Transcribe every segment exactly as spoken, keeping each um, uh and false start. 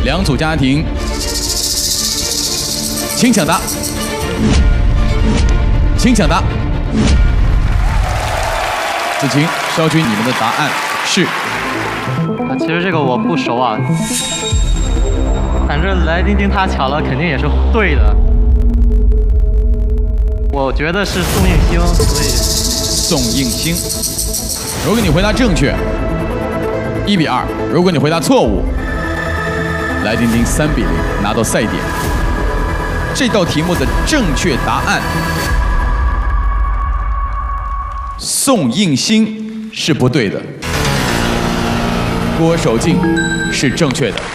两组家庭，请抢答，请抢答。子晴、肖军，你们的答案是？ 啊，其实这个我不熟啊，反正来丁丁他抢了，肯定也是对的。我觉得是宋应星，所以宋应星。如果你回答正确，一比二；如果你回答错误，来丁丁三比零拿到赛点。这道题目的正确答案，宋应星是不对的，郭守敬是正确的。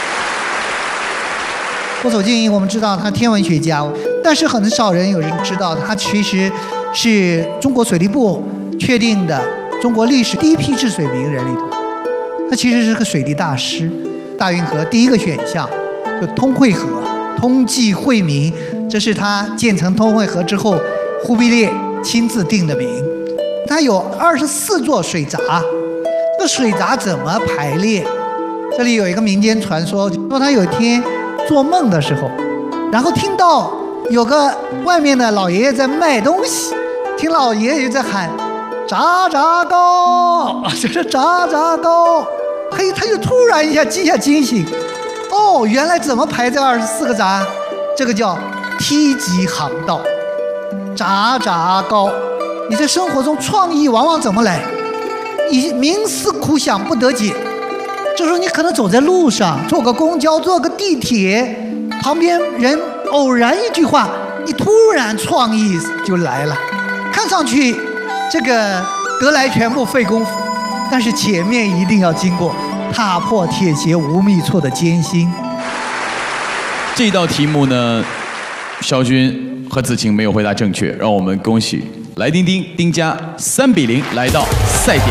郭守敬，我们知道他天文学家，但是很少人有人知道他其实是中国水利部确定的中国历史第一批治水名人里头，他其实是个水利大师。大运河第一个选项就通惠河，通济惠民，这是他建成通惠河之后，忽必烈亲自定的名。他有二十四座水闸，这个水闸怎么排列？这里有一个民间传说，说他有一天做梦的时候，然后听到有个外面的老爷爷在卖东西，听老爷爷在喊炸炸糕，就是炸炸糕。嘿，他就突然一下记下惊醒，哦，原来怎么排这二十四个闸？这个叫梯级航道，炸炸糕。你在生活中创意往往怎么来？你冥思苦想不得解，这时候你可能走在路上，坐个公交，坐个地铁，旁边人偶然一句话，你突然创意就来了。看上去这个得来全不费功夫，但是前面一定要经过踏破铁鞋无觅处的艰辛。 这道题目呢，肖军和子晴没有回答正确，让我们恭喜来丁丁、丁家三比零来到赛点。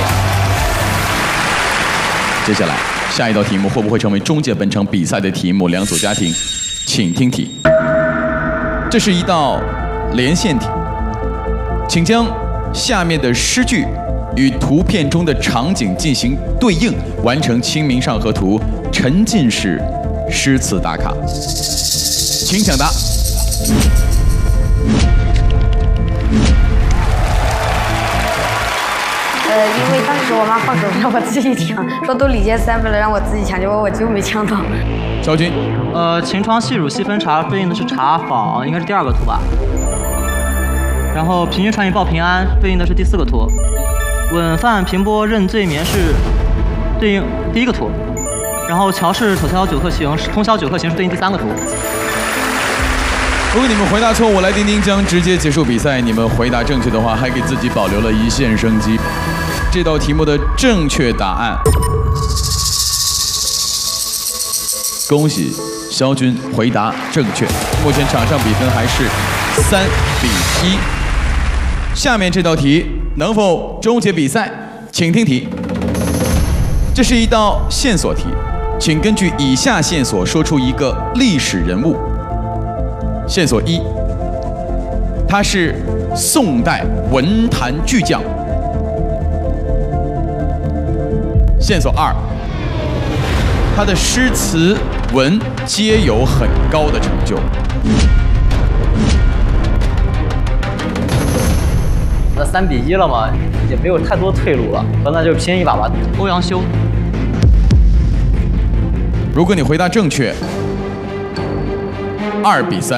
接下来下一道题目会不会成为终结本场比赛的题目？两组家庭，请听题。这是一道连线题，请将下面的诗句与图片中的场景进行对应，完成《清明上河图》沉浸式诗词打卡。请抢答。 呃，因为当时我妈放手让我自己抢，说都领先三分了，让我自己抢，结果我就没抢到。 肖军， 呃，晴窗细乳细分茶对应的是茶坊，应该是第二个图吧。然后平均传语报平安对应的是第四个图。稳饭平波任醉眠是对应第一个图。然后乔氏口销九客行是通宵九客行是对应第三个图。 如果你们回答错误，来丁丁将直接结束比赛。你们回答正确的话，还给自己保留了一线生机。这道题目的正确答案，恭喜肖军回答正确。目前场上比分还是三比一。下面这道题能否终结比赛？请听题。这是一道线索题，请根据以下线索说出一个历史人物。线索一，他是宋代文坛巨匠。线索二，他的诗词文皆有很高的成就。 那三比一了嘛，也没有太多退路了，那就拼一把吧。欧阳修。 如果你回答正确，二比三。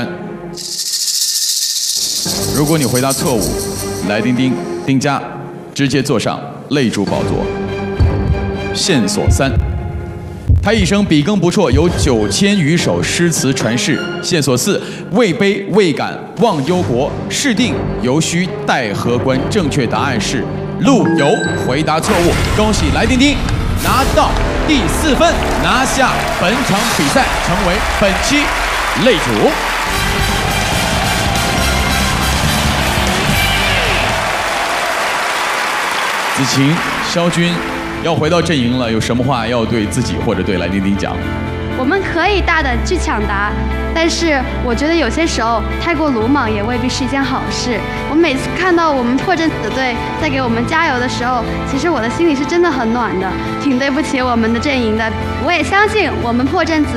如果你回答错误，来丁丁、丁家直接坐上泪珠宝座。线索三，他一生笔耕不辍，有九千余首诗词传世。线索四，位卑未敢忘忧国，事定犹须待何关？正确答案是陆游。回答错误，恭喜来丁丁拿到第四分，拿下本场比赛，成为本期擂主。子晴、肖军要回到阵营了，有什么话要对自己或者对来丁丁讲？ 我们可以大胆去抢答，但是我觉得有些时候太过鲁莽也未必是一件好事。我每次看到我们破阵子队在给我们加油的时候，其实我的心里是真的很暖的，挺对不起我们的阵营的。我也相信我们破阵子